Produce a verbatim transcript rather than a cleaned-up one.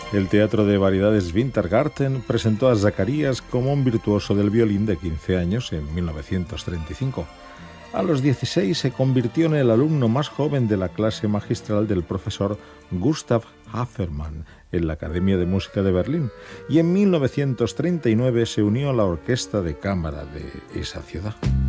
El Teatro de Variedades Wintergarten presentó a Zacarías como un virtuoso del violín de quince años en mil novecientos treinta y cinco. A los dieciséis se convirtió en el alumno más joven de la clase magistral del profesor Gustav Hafermann en la Academia de Música de Berlín y en mil novecientos treinta y nueve se unió a la orquesta de cámara de esa ciudad.